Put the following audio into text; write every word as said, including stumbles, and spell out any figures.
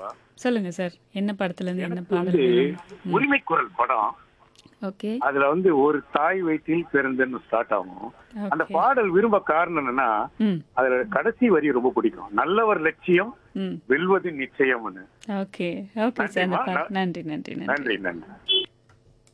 சொல்லுங்க சார். என்ன படத்துலேருந்து என்ன எனக்கு பாடல் வந்து வேணும்? ம். உரிமை குரல் படம். ஓகே. அதுல வந்து ஒரு தாய் வயிற்றில் பிறந்தன்னு ஸ்டார்ட் ஆகும். அந்த ஓகே. பாடல் விரும்ப காரணம் என்னன்னா, ம். அதுல கடைசி வரி ரொம்ப பிடிக்கும். நல்லவர் லட்சியம் ம். வெல்வது நிச்சயம்னு. ஓகே. Okay sir. அந்த நன்றிம்மா. பாட் ந- நன்றி, நன்றி, நன்றி. நன்றி நன்றி.